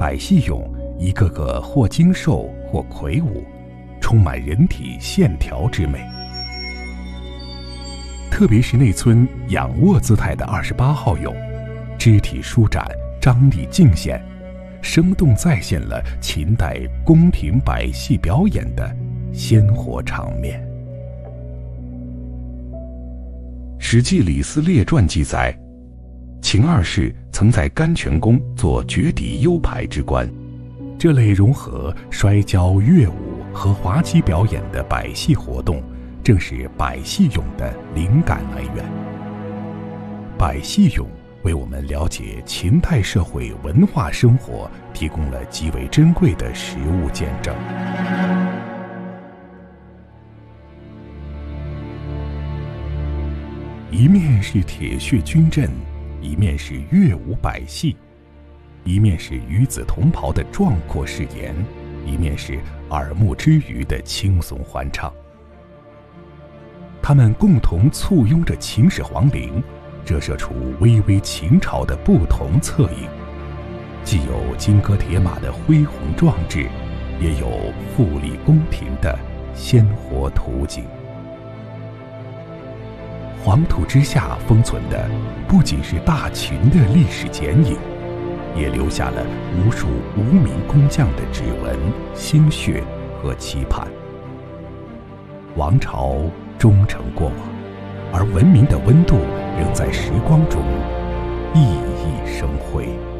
百戏俑一个个或精瘦或魁梧，充满人体线条之美。特别是那尊仰卧姿态的28号俑，肢体舒展，张力尽显，生动再现了秦代宫廷百戏表演的鲜活场面。《史记·李斯列传》记载，秦二世曾在甘泉宫做绝底优排之官。这类融合摔跤、乐舞和滑稽表演的百戏活动，正是百戏俑的灵感来源。百戏俑为我们了解秦代社会文化生活提供了极为珍贵的实物见证。一面是铁血军阵，一面是乐舞百戏，一面是与子同袍的壮阔誓言，一面是耳目之娱的轻松欢唱。他们共同簇拥着秦始皇陵，折射出巍巍秦朝的不同侧影，既有金戈铁马的恢宏壮志，也有富丽宫廷的鲜活图景。黄土之下封存的不仅是大秦的历史剪影，也留下了无数无名工匠的指纹、心血和期盼。王朝终成过往，而文明的温度仍在时光中熠熠生辉。